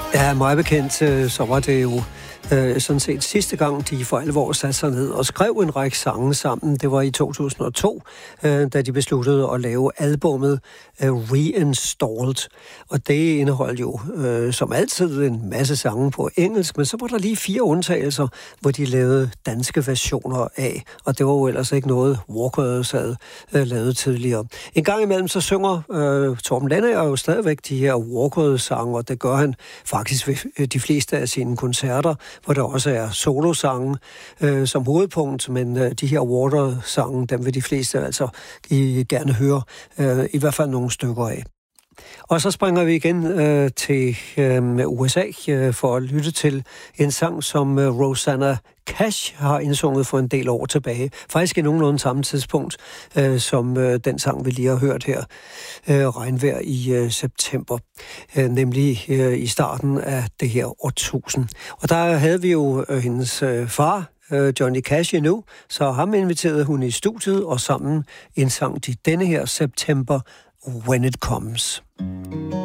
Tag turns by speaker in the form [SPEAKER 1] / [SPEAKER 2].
[SPEAKER 1] Ja, meget bekendt, så var det jo sådan set sidste gang, de for alvor satte sig ned og skrev en række sange sammen. Det var i 2002, da de besluttede at lave albummet Reinstalled. Og det indeholdt jo som altid en masse sange på engelsk, men så var der lige 4 undtagelser, hvor de lavede danske versioner af. Og det var jo ellers ikke noget, Walkers havde lavet tidligere. En gang imellem så synger Torben Lendager jo stadigvæk de her Walkers-sange, og det gør han faktisk ved de fleste af sine koncerter, hvor der også er solosange som hovedpunkt, men de her Water-sange, dem vil de fleste altså gerne høre i hvert fald nogle stykker af. Og så springer vi igen til USA for at lytte til en sang, som Rosanna Cash har indsunget for en del år tilbage. Faktisk i nogenlunde samme tidspunkt som den sang, vi lige har hørt her, Regnvejr i september, nemlig i starten af det her årtusind. Og der havde vi jo hendes far, Johnny Cash endnu, så ham inviterede hun i studiet, og sammen indsang de denne her September, When It Comes.